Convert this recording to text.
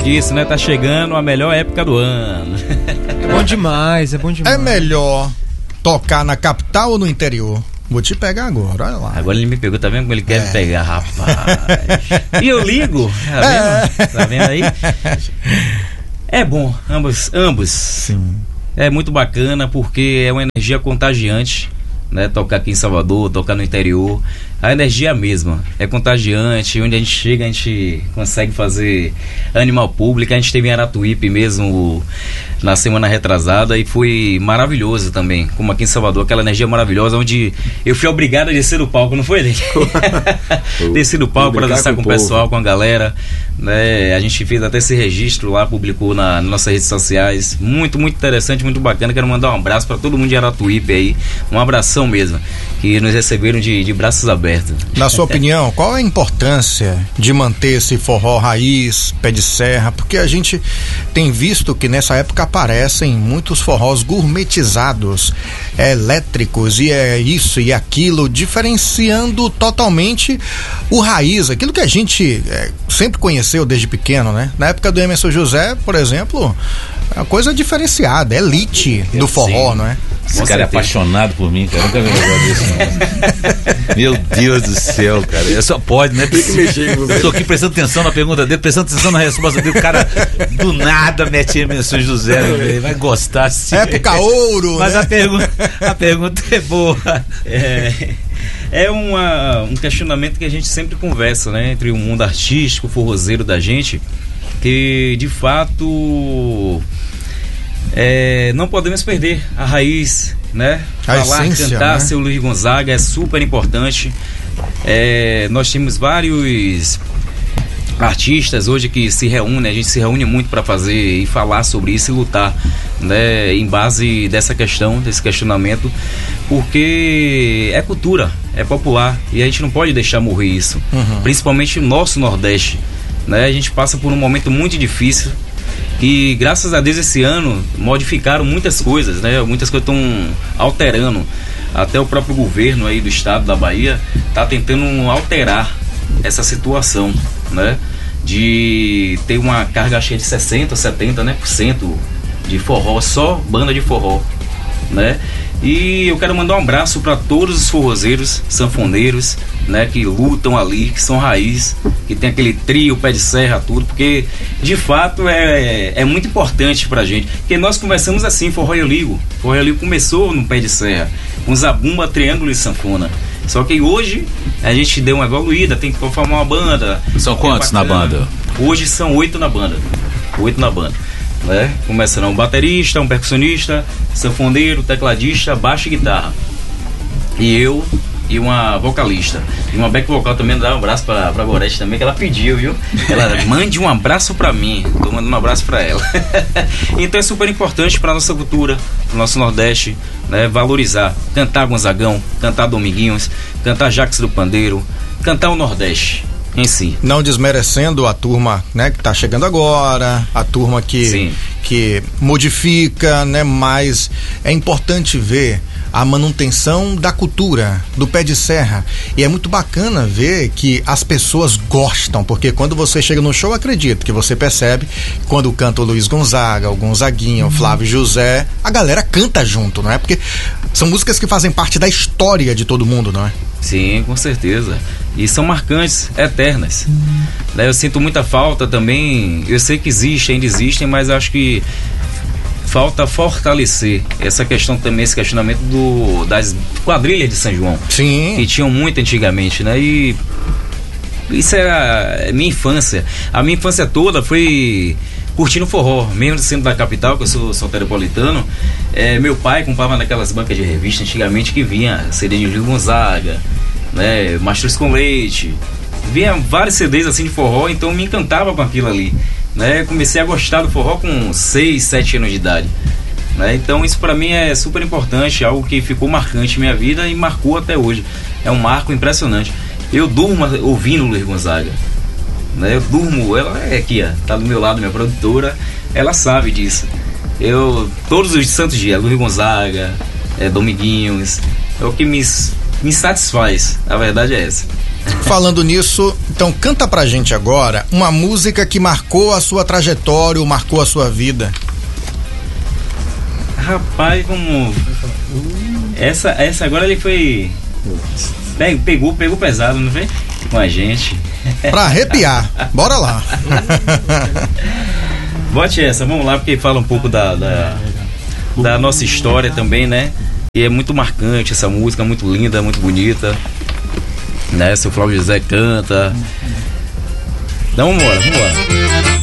disse, né? Tá chegando a melhor época do ano. É bom demais, é bom demais. É melhor tocar na capital ou no interior? Vou te pegar agora, olha lá. Agora ele me pegou, tá vendo como ele quer me pegar, rapaz? E eu ligo, tá vendo? Tá vendo aí? É bom, ambos. Sim. É muito bacana porque é uma energia contagiante, né? Tocar aqui em Salvador, tocar no interior. A energia é a mesma, é contagiante. Onde a gente chega, a gente consegue fazer animal público. A gente teve em Aratuípe mesmo na semana retrasada e foi maravilhoso também. Como aqui em Salvador, aquela energia maravilhosa, onde eu fui obrigado a descer do palco, não foi, Lê? Desci do palco para dançar com o pessoal, com a galera, né? A gente fez até esse registro lá, publicou nas nossas redes sociais. Muito, muito interessante, muito bacana. Quero mandar um abraço para todo mundo de Aratuípe aí. Um abração mesmo, que nos receberam de braços abertos. Na sua opinião, qual é a importância de manter esse forró raiz, pé de serra? Porque a gente tem visto que nessa época aparecem muitos forrós gourmetizados, elétricos, e é isso e aquilo, diferenciando totalmente o raiz, aquilo que a gente sempre conheceu desde pequeno, né? Na época do Emerson José, por exemplo, é uma coisa diferenciada, elite do forró, sim, não é? Esse cara é apaixonado por mim, cara. Eu nunca vi um negócio desse, não. Meu Deus do céu, cara. Só pode, né? Tem que mexer com você. Eu tô aqui prestando atenção na pergunta dele, prestando atenção na resposta dele. O cara do nada mete Emerson José, vai gostar sim. Época ouro, mas né? a pergunta é boa. É um questionamento que a gente sempre conversa, né? Entre o mundo artístico, forrozeiro da gente, que de fato não podemos perder a raiz, né? Falar, essência, cantar, né? seu Luiz Gonzaga é super importante. Nós temos vários artistas hoje que se reúnem, a gente se reúne muito para fazer e falar sobre isso e lutar, né? Em base desse questionamento, porque é cultura, é popular e a gente não pode deixar morrer isso, principalmente no nosso Nordeste, né? A gente passa por um momento muito difícil e graças a Deus esse ano modificaram muitas coisas, né? Muitas coisas estão alterando. Até o próprio governo aí do estado da Bahia está tentando alterar essa situação, né? De ter uma carga cheia de 60%, 70%, né, de forró, só banda de forró, né? E eu quero mandar um abraço para todos os forrozeiros, sanfoneiros, né, que lutam ali, que são raiz, que tem aquele trio, pé de serra, tudo, porque de fato é muito importante pra gente, porque nós começamos assim, forró eu ligo começou no pé de serra, com zabumba, triângulo e sanfona. Só que hoje a gente deu uma evoluída, tem que formar uma banda. São quantos na banda? Hoje são 8 na banda. 8 na banda. Né? Começando um baterista, um percussionista, sanfoneiro, tecladista, baixo e guitarra. E eu e uma vocalista. E uma back vocal também, dá um abraço pra Gorete também, que ela pediu, viu? Ela mande um abraço pra mim. Tô mandando um abraço pra ela. Então é super importante pra nossa cultura, pro nosso Nordeste, né? Valorizar, cantar Gonzagão, cantar Dominguinhos, cantar Jacques do Pandeiro, cantar o Nordeste em si. Não desmerecendo a turma, né, que tá chegando agora, a turma que modifica, né, mas é importante ver a manutenção da cultura do pé de serra, e é muito bacana ver que as pessoas gostam, porque quando você chega no show, acredito que você percebe, quando canta o Luiz Gonzaga, o Gonzaguinha, o Flávio José, a galera canta junto, não é? Porque são músicas que fazem parte da história de todo mundo, não é? Sim, com certeza. E são marcantes, eternas. Eu sinto muita falta também. Eu sei que ainda existem, mas acho que falta fortalecer essa questão também, esse questionamento das quadrilhas de São João. Sim. Que tinham muito antigamente, né? E isso era minha infância. A minha infância toda foi curtindo forró, mesmo sendo da capital, que eu sou soteropolitano. Meu pai comprava naquelas bancas de revista antigamente que vinha CD de Luiz Gonzaga, né, Mastruz com Leite, vinha vários CDs assim de forró, então me encantava com aquilo ali, né? Comecei a gostar do forró com 6, 7 anos de idade, né? Então isso pra mim é super importante, algo que ficou marcante na minha vida e marcou até hoje. É um marco impressionante. Eu durmo ouvindo Luiz Gonzaga, né? Eu durmo, ela é aqui, ó, tá do meu lado, minha produtora, ela sabe disso. Eu todos os santos dias, Luiz Gonzaga, Dominguinhos, é o que me me satisfaz. A verdade é essa. Falando nisso, então canta pra gente agora uma música que marcou a sua trajetória, ou marcou a sua vida. Rapaz, como... Essa agora ele foi... Pegou pesado, não foi? Com a gente. Pra arrepiar. Bora lá. Bote essa, vamos lá, porque fala um pouco da nossa história também, né? E é muito marcante essa música, muito linda, muito bonita, né? Seu Flávio José canta. Então vambora.